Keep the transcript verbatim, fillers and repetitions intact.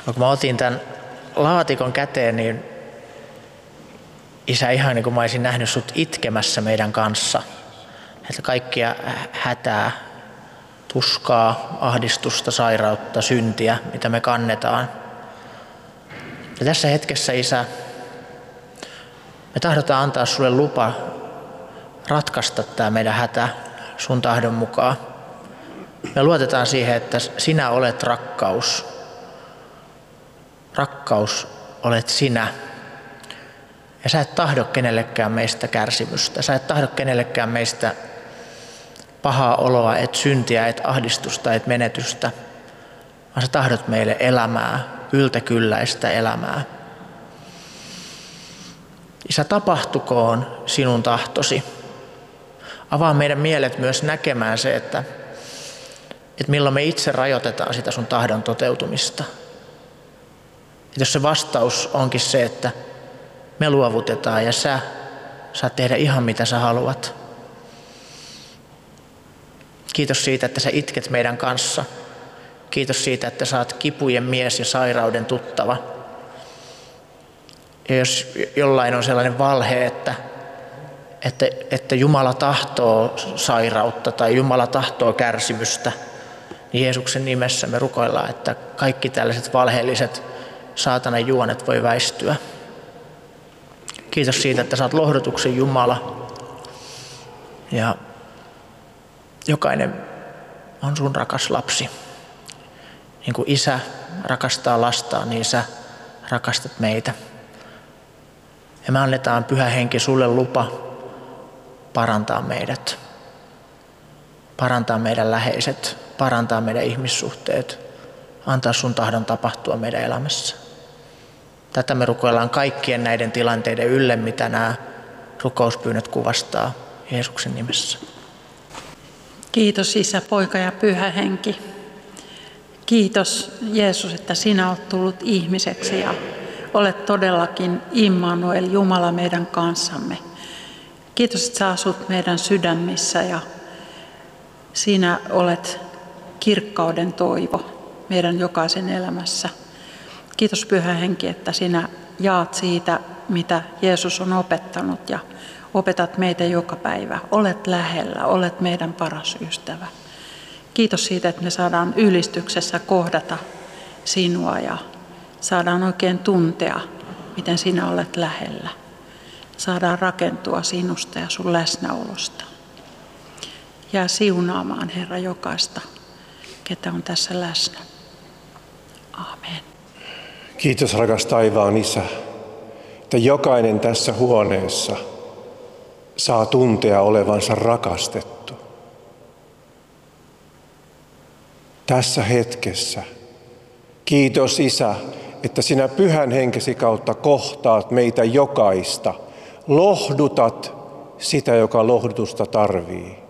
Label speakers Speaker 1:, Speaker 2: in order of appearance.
Speaker 1: kun mä otin tämän laatikon käteen, niin Isä, ihan niin kuin mä olisin nähnyt sut itkemässä meidän kanssa. Että kaikkia hätää, tuskaa, ahdistusta, sairautta, syntiä, mitä me kannetaan. Ja tässä hetkessä, Isä, me tahdotaan antaa sulle lupa ratkaista tämä meidän hätä sun tahdon mukaan. Me luotetaan siihen, että sinä olet rakkaus. Rakkaus olet sinä. Ja sä et tahdo kenellekään meistä kärsimystä. Sä et tahdo kenellekään meistä pahaa oloa, et syntiä, et ahdistusta, et menetystä. Vaan sä tahdot meille elämää, yltäkylläistä elämää. Isä, tapahtukoon sinun tahtosi. Avaa meidän mielet myös näkemään se, että, että milloin me itse rajoitetaan sitä sun tahdon toteutumista. Että jos se vastaus onkin se, että me luovutetaan ja sä saat tehdä ihan mitä sä haluat. Kiitos siitä, että sä itket meidän kanssa. Kiitos siitä, että sä oot kipujen mies ja sairauden tuttava. Ja jos jollain on sellainen valhe, että, että, että Jumala tahtoo sairautta tai Jumala tahtoo kärsimystä, niin Jeesuksen nimessä me rukoillaan, että kaikki tällaiset valheelliset saatanan juonet voi väistyä. Kiitos siitä, että sä oot lohdutuksen Jumala. Ja jokainen on sun rakas lapsi. Niin kuin Isä rakastaa lastaan, niin sä rakastat meitä. Ja me annetaan Pyhä Henki sulle lupa parantaa meidät. Parantaa meidän läheiset, parantaa meidän ihmissuhteet. Antaa sun tahdon tapahtua meidän elämässä. Tätä me rukoillaan kaikkien näiden tilanteiden ylle, mitä nämä rukouspyynnöt kuvastaa Jeesuksen nimessä.
Speaker 2: Kiitos Isä, Poika ja Pyhä Henki. Kiitos Jeesus, että sinä olet tullut ihmiseksi ja olet todellakin Immanuel, Jumala meidän kanssamme. Kiitos, että sä asut meidän sydämissä ja sinä olet kirkkauden toivo meidän jokaisen elämässä. Kiitos Pyhä Henki, että sinä jaat siitä, mitä Jeesus on opettanut ja opetat meitä joka päivä. Olet lähellä, olet meidän paras ystävä. Kiitos siitä, että me saadaan ylistyksessä kohdata sinua ja saadaan oikein tuntea, miten sinä olet lähellä. Saadaan rakentua sinusta ja sun läsnäolosta. Jää siunaamaan, Herra, jokaista, ketä on tässä läsnä. Aamen.
Speaker 3: Kiitos rakas taivaan Isä, että jokainen tässä huoneessa saa tuntea olevansa rakastettu. Tässä hetkessä. Kiitos Isä, että sinä Pyhän Henkesi kautta kohtaat meitä jokaista. Lohdutat sitä, joka lohdutusta tarvii.